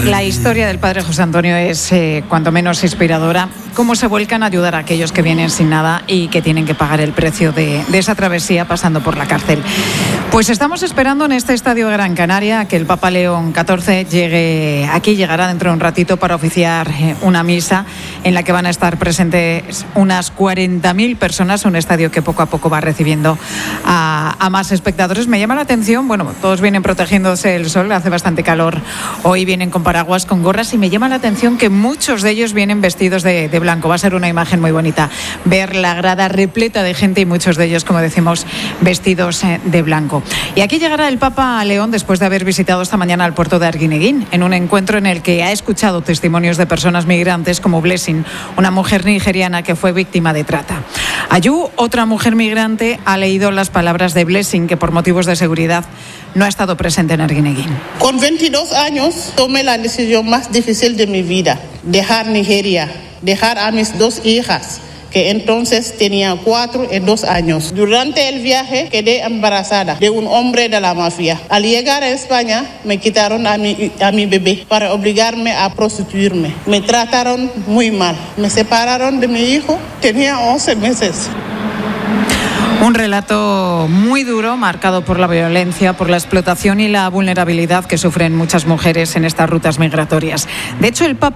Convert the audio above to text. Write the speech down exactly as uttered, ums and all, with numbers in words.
La historia del padre José Antonio es eh, cuanto menos inspiradora. Cómo se vuelcan a ayudar a aquellos que vienen sin nada y que tienen que pagar el precio de, de esa travesía pasando por la cárcel. Pues estamos esperando en este estadio de Gran Canaria que el Papa León catorce llegue aquí, llegará dentro de un ratito para oficiar eh, una misa en la que van a estar presentes unas cuarenta mil personas, un estadio que poco a poco va recibiendo a, a más espectadores. Me llama la atención, bueno, todos vienen protegiéndose del sol, hace bastante calor, hoy vienen con paraguas, con gorras, y me llama la atención que muchos de ellos vienen vestidos de, de blanco. Va a ser una imagen muy bonita ver la grada repleta de gente y muchos de ellos, como decimos, vestidos eh, de blanco. Y aquí llegará el Papa León después de haber visitado esta mañana el puerto de Arguineguín, en un encuentro en el que ha escuchado testimonios de personas migrantes como Blessing, una mujer nigeriana que fue víctima de trata. Ayú, otra mujer migrante, ha leído las palabras de Blessing, que por motivos de seguridad no ha estado presente en Arguineguín. Con veintidós años tomé la decisión más difícil de mi vida, dejar Nigeria, dejar a mis dos hijas, que entonces tenía cuatro y dos años. Durante el viaje quedé embarazada de un hombre de la mafia. Al llegar a España me quitaron a mi, a mi bebé para obligarme a prostituirme. Me trataron muy mal. Me separaron de mi hijo, tenía once meses. Un relato muy duro, marcado por la violencia, por la explotación y la vulnerabilidad que sufren muchas mujeres en estas rutas migratorias. De hecho, el Papa